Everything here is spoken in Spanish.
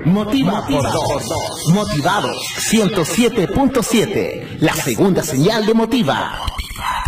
Motiva por dos. Motivados 107.7, la segunda señal de Motiva.